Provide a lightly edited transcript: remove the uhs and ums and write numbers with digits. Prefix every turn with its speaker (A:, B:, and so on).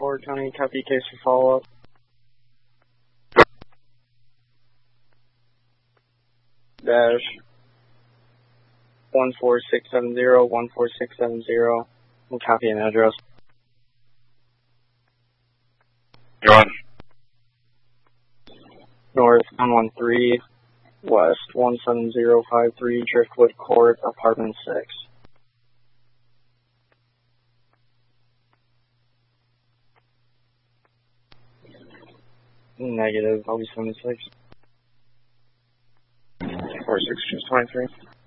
A: Ford County, copy case for follow-up. Dash 14670, and copy an address.
B: Go on.
A: North 113, West 17053, Driftwood Court, Apartment 6. Negative, I'll be 76.
B: 46, just 23.